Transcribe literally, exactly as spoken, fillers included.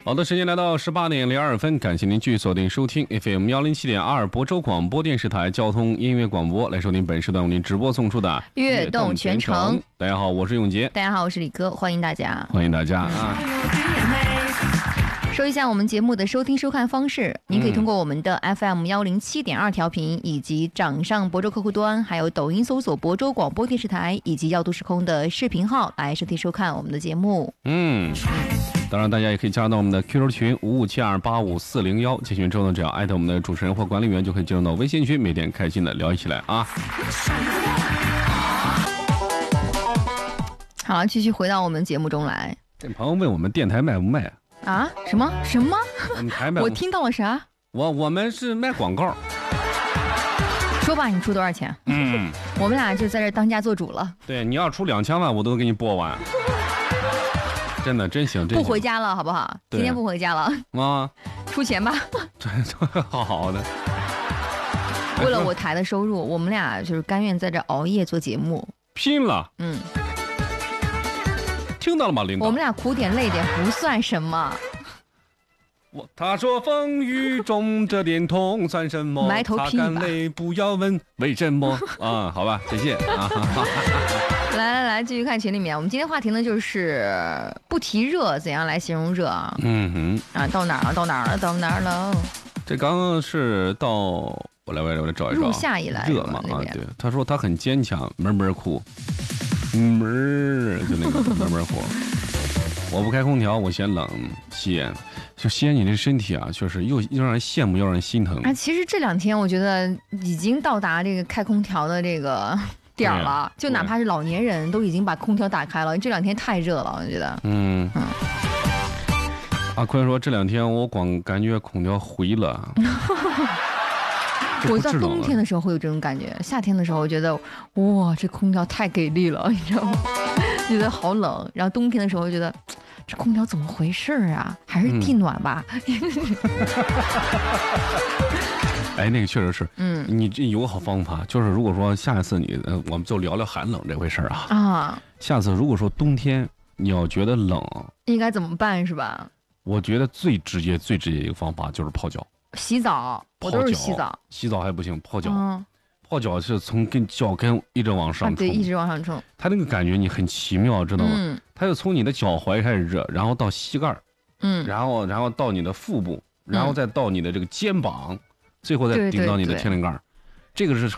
好的，时间来到十八点零二分，感谢您继续锁定收听 F M 幺零七点二亳州广播电视台交通音乐广播，来收听本时段为您直播送出的悦动全程。 大家好，我是永杰。 大家好，我是李哥，欢迎大家， 欢迎大家啊！ 说一下我们节目的收听收看方式，您可以通过我们的 F M 幺零七点二调频，以及掌上亳州客户端，还有抖音搜索亳州广播电视台，以及耀都时空的视频号来收听收看我们的节目。 嗯。当然，大家也可以加入到我们的 Q Q 群五五七二八五四零幺，进群之后呢，只要艾特我们的主持人或管理员，就可以进入到微信群，每天开心的聊一起来啊。 好，继续回到我们节目中来。 这朋友问我们电台卖不卖啊？什么什么？ 我们台卖？ 我听到了啥？ 我我们是卖广告。 说吧，你出多少钱？ 嗯， 我们俩就在这当家做主了。 对，你要出两千万，我都给你拨完。真的真行，真行不回家了，好不好？今天不回家了啊， 出钱吧。 对，好好的。 为了我台的收入，我们俩就是甘愿在这熬夜做节目， 拼了。嗯，听到了吗，领导？ 我们俩苦点累点不算什么。 我他说风雨中这点痛算什么？ 埋头拼吧。 擦干泪不要问为什么啊？好吧，谢谢啊。 来来来，继续看群里面，我们今天话题呢就是不提热，怎样来形容热啊？ 嗯哼， 啊，到哪儿了？到哪儿了？到哪儿了？ 这刚刚是到我来，我来，我来找一找。 入夏以来热嘛啊，对，他说他很坚强，闷闷哭，闷就那个闷闷哭。我不开空调，我嫌冷。西安，就西安，你这身体啊，确实又又让人羡慕，又让人心疼啊。其实这两天我觉得已经到达这个开空调的这个点儿了，就哪怕是老年人都已经把空调打开了。这两天太热了，我觉得。嗯嗯。 阿坤说这两天我光感觉空调灰了。 我到冬天的时候会有这种感觉，夏天的时候我觉得哇，这空调太给力了，你知道吗？觉得好冷。然后冬天的时候觉得这空调怎么回事啊？还是地暖吧。嗯哎，那个确实是，嗯，你这有个好方法，就是如果说下一次你，呃，我们就聊聊寒冷这回事啊。啊，下次如果说冬天你要觉得冷， 应该怎么办是吧？ 我觉得最直接、最直接一个方法就是泡脚、 洗澡。我都是洗澡， 洗澡还不行，泡脚，嗯、泡脚是从跟脚跟一直往上冲，啊、 对，一直往上冲。 它那个感觉你很奇妙，知道吗？嗯，它就从你的脚踝开始热，然后到膝盖，嗯，然后然后到你的腹部，然后再到你的这个肩膀。最后再顶到你的天灵盖，这个是